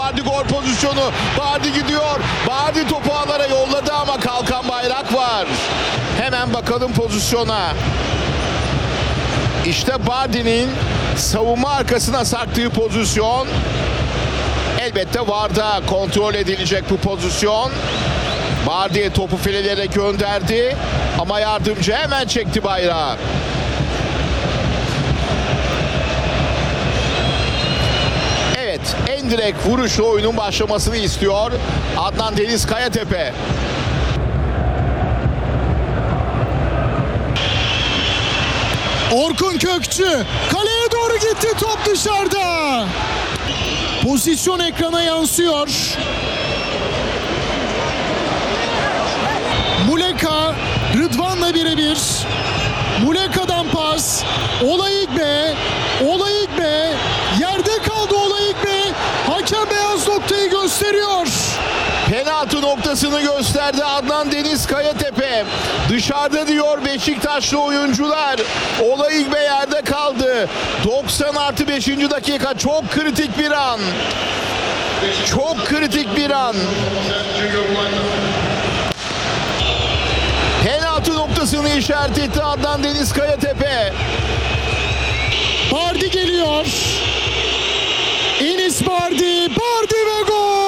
Bardi gol pozisyonu. Bardi gidiyor. Bardi topu ağlara yolladı ama kalkan bayrak var. Hemen bakalım pozisyona. İşte Bardi'nin savunma arkasına sarktığı pozisyon. Elbette VAR'da kontrol edilecek bu pozisyon. Bardi topu filelere gönderdi ama yardımcı hemen çekti bayrağı. Evet, en direkt vuruşla oyunun başlamasını istiyor Adnan Deniz Kayatepe. Orkun Kökçü kaleye doğru gitti, top dışarıda. Pozisyon ekrana yansıyor. Muleka Rıdvan'la birebir. Muleka'dan pas. Olayıkbe. Yerde kaldı Olayıkbe. Hakem beyaz noktayı gösteriyor. Penaltı noktasını gösterdi Adnan Deniz Kayatepe. Dışarıda diyor Beşiktaşlı oyuncular. Olayıkbe yerde kaldı. 90+5. dakika, çok kritik bir an. Çok kritik bir an. Penaltı noktasını işaret etti Adnan Deniz Kayatepe. Bardi geliyor. Enis Bardi ve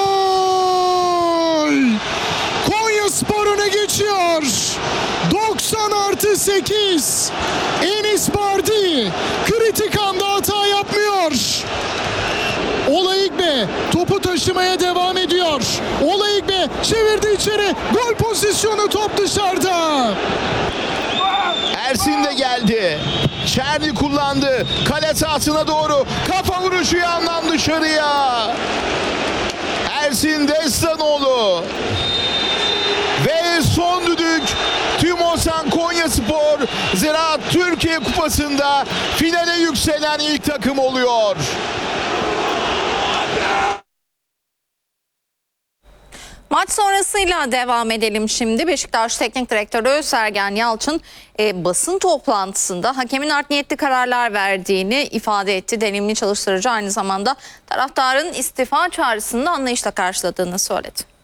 gol! Konyaspor öne geçiyor. 90+8. Enis Bardi kritik anda hata yapmıyor. Olayıkbe topu taşımaya devam ediyor. Olayıkbe çevirdi içeri. Gol pozisyonu, top dışarıda. Ersin de geldi. Çerni kullandı. Kale sahasına doğru. Kafa vuruşu yandan dışarıya. Ersin Destanoğlu. Ve son düdük. Tümosan Konyaspor Ziraat Türkiye Kupası'nda finale yükselen ilk takım oluyor. Maç sonrasıyla devam edelim şimdi. Beşiktaş Teknik Direktörü Sergen Yalçın basın toplantısında hakemin art niyetli kararlar verdiğini ifade etti. Deneyimli çalıştırıcı aynı zamanda taraftarın istifa çağrısını da anlayışla karşıladığını söyledi.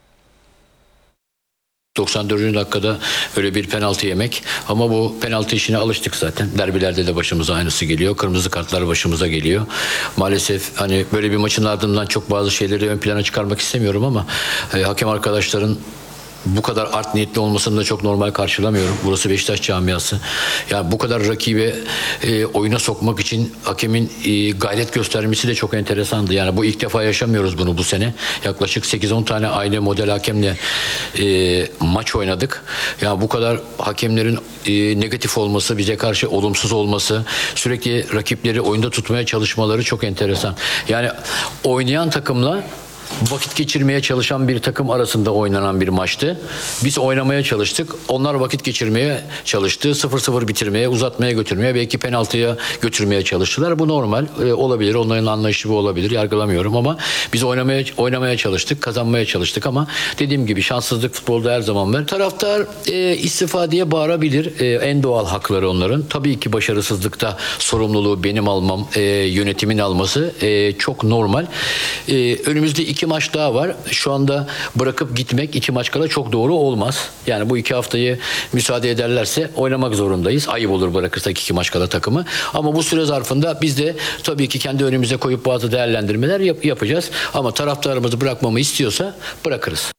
94. dakikada öyle bir penaltı yemek, ama bu penaltı işine alıştık zaten. Derbilerde de başımıza aynısı geliyor. Kırmızı kartlar başımıza geliyor. Maalesef hani böyle bir maçın ardından çok bazı şeyleri ön plana çıkarmak istemiyorum ama hakem arkadaşların bu kadar art niyetli olmasını da çok normal karşılamıyorum. Burası Beşiktaş camiası. Yani bu kadar rakibi oyuna sokmak için hakemin gayret göstermesi de çok enteresandı. Yani bu ilk defa yaşamıyoruz bunu bu sene. Yaklaşık 8-10 tane aynı model hakemle maç oynadık. Yani bu kadar hakemlerin negatif olması, bize karşı olumsuz olması, sürekli rakipleri oyunda tutmaya çalışmaları çok enteresan. Yani oynayan takımla vakit geçirmeye çalışan bir takım arasında oynanan bir maçtı. Biz oynamaya çalıştık. Onlar vakit geçirmeye çalıştı. 0-0 bitirmeye, uzatmaya götürmeye, belki penaltıya götürmeye çalıştılar. Bu normal olabilir. Onların anlayışı bu olabilir. Yargılamıyorum ama biz oynamaya çalıştık. Kazanmaya çalıştık ama dediğim gibi şanssızlık futbolda her zaman var. Taraftar istifa diye bağırabilir. En doğal hakları onların. Tabii ki başarısızlıkta sorumluluğu benim almam, yönetimin alması çok normal. Önümüzde 2 maç daha var. Şu anda bırakıp gitmek 2 maç kala çok doğru olmaz. Yani bu 2 haftayı müsaade ederlerse oynamak zorundayız. Ayıp olur bırakırsak 2 maç kala takımı. Ama bu süre zarfında biz de tabii ki kendi önümüze koyup bazı değerlendirmeler yapacağız. Ama taraftarımızı bırakmamı istiyorsa bırakırız.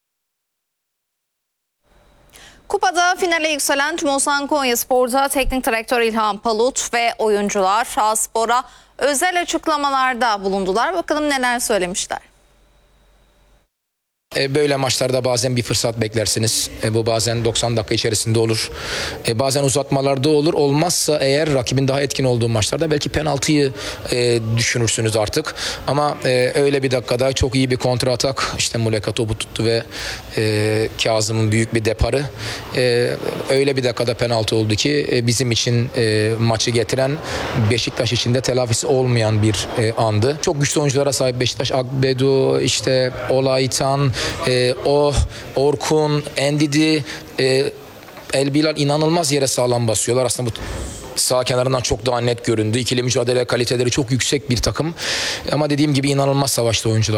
Kupada finale yükselen Tümosan Konyaspor'da teknik direktör İlhan Palut ve oyuncular A-Spor'a özel açıklamalarda bulundular. Bakalım neler söylemişler. Böyle maçlarda bazen bir fırsat beklersiniz. Bu bazen 90 dakika içerisinde olur. Bazen uzatmalarda olur. Olmazsa eğer rakibin daha etkin olduğu maçlarda belki penaltıyı düşünürsünüz artık. Ama öyle bir dakikada çok iyi bir kontra atak. İşte Muleka topu tuttu ve Kazım'ın büyük bir deparı. Öyle bir dakikada penaltı oldu ki bizim için maçı getiren, Beşiktaş için de telafisi olmayan bir andı. Çok güçlü oyunculara sahip Beşiktaş. Agbedo, işte Olaytan, Orkun, Endidi, El Bilal inanılmaz yere sağlam basıyorlar. Aslında bu sağ kenarından çok daha net göründü. İkili mücadele kaliteleri çok yüksek bir takım. Ama dediğim gibi inanılmaz savaşta oyuncular.